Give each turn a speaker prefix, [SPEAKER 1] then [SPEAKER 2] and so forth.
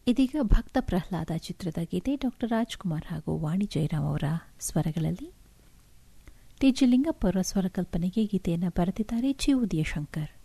[SPEAKER 1] ಇದೀಗ ಭಕ್ತ ಪ್ರಹ್ಲಾದ ಚಿತ್ರದ ಗೀತೆ ಡಾಕ್ಟರ್ ರಾಜ್ಕುಮಾರ್ ಹಾಗೂ ವಾಣಿ ಜಯರಾಮ್ ಅವರ ಸ್ವರಗಳಲ್ಲಿ. ಟಿ ಜಿ ಲಿಂಗಪ್ಪ ಅವರ ಸ್ವರಕಲ್ಪನೆಗೆ ಗೀತೆಯನ್ನು ಬರೆದಿದ್ದಾರೆ ಚಿ ಉದಯಶಂಕರ್.